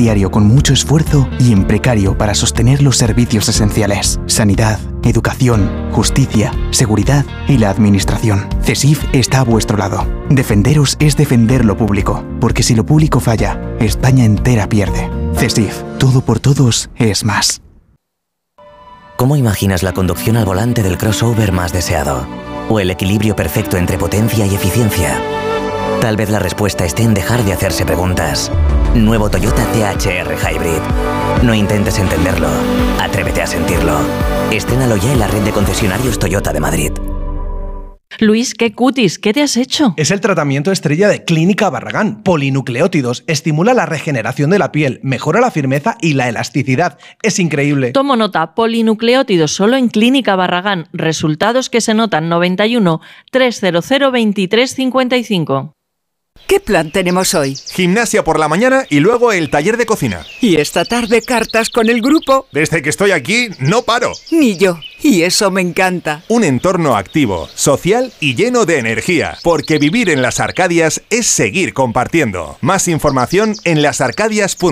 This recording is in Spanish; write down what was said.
diario con mucho esfuerzo y en precario para sostener los servicios esenciales: sanidad, educación, justicia, seguridad y la administración. CESIF está a vuestro lado. Defenderos es defender lo público, porque si lo público falla, España entera pierde. CESIF, todo por todos es más. ¿Cómo imaginas la conducción al volante del crossover más deseado? ¿O el equilibrio perfecto entre potencia y eficiencia? Tal vez la respuesta esté en dejar de hacerse preguntas. Nuevo Toyota CHR Hybrid. No intentes entenderlo, atrévete a sentirlo. Estrénalo ya en la red de concesionarios Toyota de Madrid. Luis, qué cutis, ¿qué te has hecho? Es el tratamiento estrella de Clínica Barragán. Polinucleótidos, estimula la regeneración de la piel, mejora la firmeza y la elasticidad. Es increíble. Tomo nota, polinucleótidos solo en Clínica Barragán. Resultados que se notan: 91 300 23 55. ¿Qué plan tenemos hoy? Gimnasia por la mañana y luego el taller de cocina. ¿Y esta tarde cartas con el grupo? Desde que estoy aquí, no paro. Ni yo. Y eso me encanta. Un entorno activo, social y lleno de energía. Porque vivir en Las Arcadias es seguir compartiendo. Más información en lasarcadias.com.